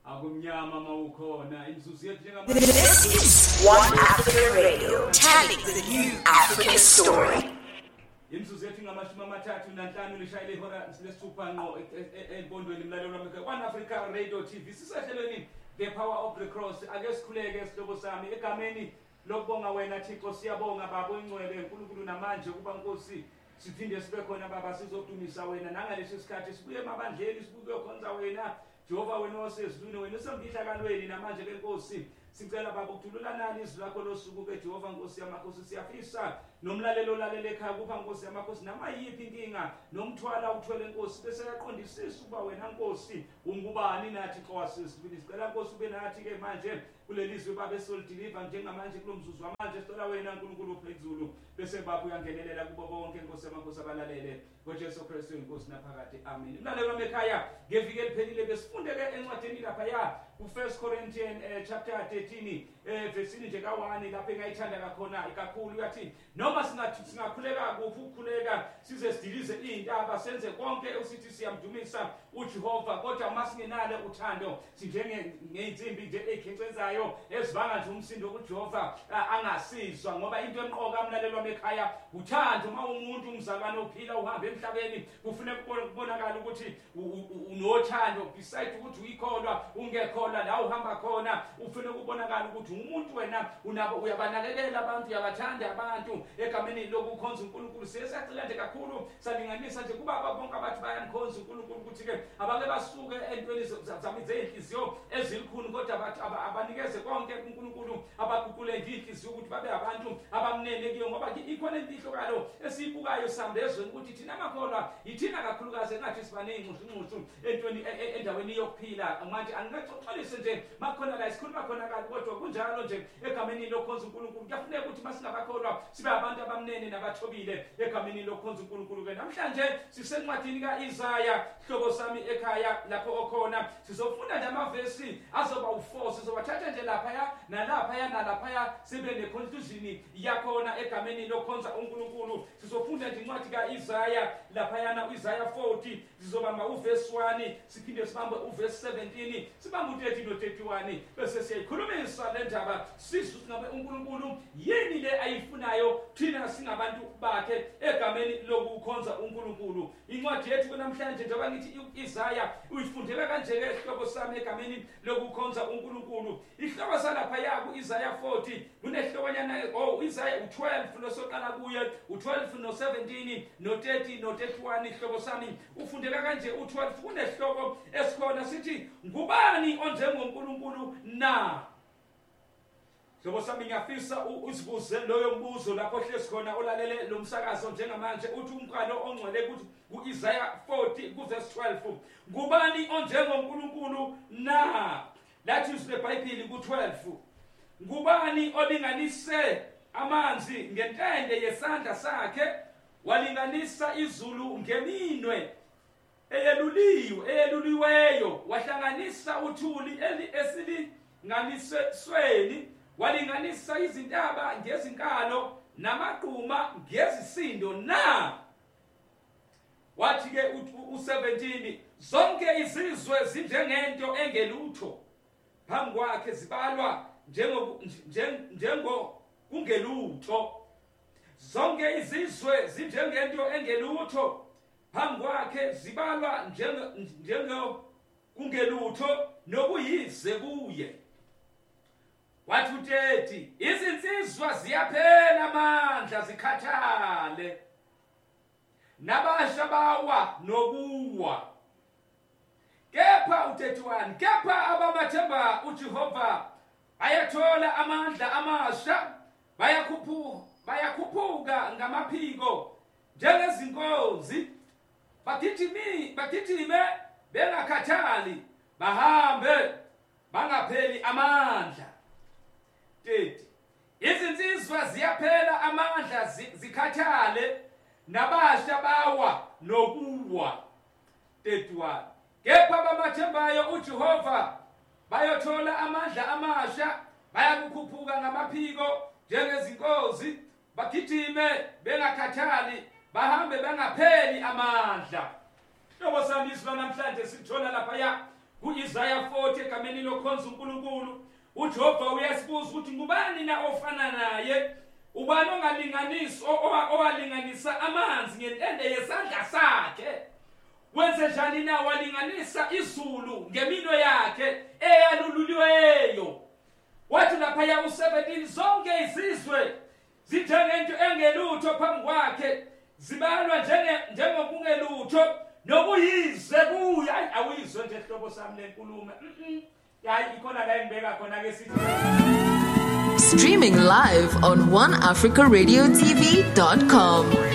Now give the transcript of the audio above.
akumnyama mawukhona imzuzu yethu njengama This is One Africa Radio, telling the new African story. imzuzu yethu ngamashumi amathathu nanhlanu lishayile ihora lesithupha ngqo empondweni mlalelo wami One Africa Radio TV sisehlelweni The Power of the Cross. Ake sikhuleke isihlobo sami egameni lokubonga wena Thixo, siyabonga baba ingcwele uNkulunkulu namanje kuba Nkosi siphinde sibe khona baba sizodumisa wena nangalesi sikhathi sibuye emabandleni sibuye khonza wena Jehova wena osezulwini wena usemfihlakalweni namanje ke Nkosi sicela baba ukuthululanani izwi lakho losuku ke Jehova Nkosi yamakhosi siyafisa nomlalelo lalela ekhaya kuba Nkosi yamakhosi namayiphi inkinga nomthwala uthwele Nkosi bese yaqondisisa uba wena Nkosi ungubani nathi xawasizibili sicela Nkosi ube nathi ke manje kulelizwe baba esolideliver njengamanje kulomzuzu wamanje sicela wena uNkulunkulu phezulu bese baba uyangenelela kubo bonke Nkosi yamakhosi abalalele ngoJesu Kristu inkosi naphakade amen. Mlalelo wami ekhaya ngeviki eliphelile besifunde ke encwadini lapha ya ku1 Corinthians chapter 13 versini nje ka1 lapha engayithanda kakhona ikakhulu yathi noma singakhuleka kuphi ukukhuleka size sidilize izintaba senze konke usithi siyamdumisa uJehova kodwa masingenale uthando sinjenge ngeinsimbi nje ekhencezayo ezivanga nje umsindo kuJehova angasizwa ngoba into emqoka mlalelo wami ekhaya uthando uma umuntu umzalwane ophila uhamba emhlabeni kufuneka kubonakala ukuthi unothando beside ukuthi uyikholwa ungekholwa la uhamba khona ufuneka kubonakala ukuthi umuntu wena unabo uyabanakekela abantu uyabathanda abantu egameni lokukhonza uNkulunkulu siyasacela nje kakhulu salinganisa nje kuba bonke abathi bayamkhonza uNkulunkulu ukuthi ke abake basuke entweni zamize inhliziyo ezilikhulu kodwa abanikeze konke uNkulunkulu abaguqule inhliziyo ukuthi babe abantu abamnene kuyo ngoba ikhona imfihlokalo esiyibukayo sambezweni ukuthi thina amakholwa ithina kakhulukazi engathi sibaningi ngqushu entweni endaweni yokuphila manje anginaxoxolise nje makhona la isikhuluma khona kabi kodwa kunjalo nje egameni lokukhonza uNkulunkulu kuyafuneka ukuthi masingabakholwa sibe abantu abamnene nabathobile egameni lokukhonza uNkulunkulu ke namhlanje sisencwadini kaIsaya hlobo sami ekhaya lapho okhona sizofunda nje amavesi azoba u4 sizowathatha nje lapha nalapha sibe neconclusion yakhona egameni lokukhonza uNkulunkulu sizofunda nje incwadi kaIsaya lapha yana uIsaya 40 sizobamba uvesi 1 siphinde sibambe uvesi 17 sibambe u13 no31 bese siyayikhulumisa le ndaba sizwe ngabe uNkulunkulu yini le ayifunayo thina singabantu bakhe egameni lokukhonza uNkulunkulu. Incwadi yethu namhlanje njengoba ngithi uIsaya uyifundela kanje ke ihlobo sami egameni lokukhonza uNkulunkulu. Ihlobo salapha yaku Isaiah 40 kunehlobonyana uIsaiah u12 losoqala kuye u12 no17 no30 no31 ihlobo sami ufundela kanje u12 kunehloko esikhona sithi ngubani onjengoNkulunkulu na. Hlobo sami ngiyafisa uzibuze loyo mbuzo lapho hlezi khona olalele lo msakazo njengamanje uthi umqalo ongcwele ukuthi kuIsaiah 40 kuverse 12 ngubani onjengoNkulunkulu na. Lathi izwe eBhayibheli ku12 ngubani olinganise amanzi ngentende yesandla sakhe walinganisa izulu ngeminwe eyeluliweyo wahlanganisa uthuli esilinganisweni walinganisa izintaba ngezinkalo namaqhuma ngezisindo na. Wathi ke u17 zonke izizwe zinjengento engelutho phambi kwakhe zibalwa njengo kungelutho. Zonke izizwe zinjengento engelutho phambi kwakhe zibalwa njengo kungelutho nokuyize kuye. Wathi uTheti izinsizwa ziyaphela amandla zikhathale nabasha bawa nokuwa. Kepha u31 kepha abamathemba uJehova bayathola amandla amasha bayakhuphuka ngamaphiko njengezinkozi bagijime bengakhathali bahambe bangapheli amandla. Izinsizwa ziyaphela amandla zikhathale nabasha bawa nokuwa. 31 kepha abamathembayo uJehova bayothola amandla amasha bayakukhuphuka ngamaphiko njengezinkozi bagijime bengakhathali bahambe bangapheli amandla. Hlobo sami izwi namhlanje sithola lapha kuIsaiah 40 egameni egameni lokukhonza uNkulunkulu uJehova uyasibuza ukuthi ngubani na ofana naye ubani ongalinganisa owalinganisa amanzi ngentende yesandla sakhe wenze njani na walinganisa izulu ngemino yakhe eyalululiweyo wathi lapha ya u17 zonke izizwe zijengento engelutho phambi kwakhe zibalwa njengokungelutho nokuyize kuya awuyizwe nje hlobo sami lenkulumo hayi ikhona la engibeka khona ke sithi Streaming live on oneafricaradiotv.com.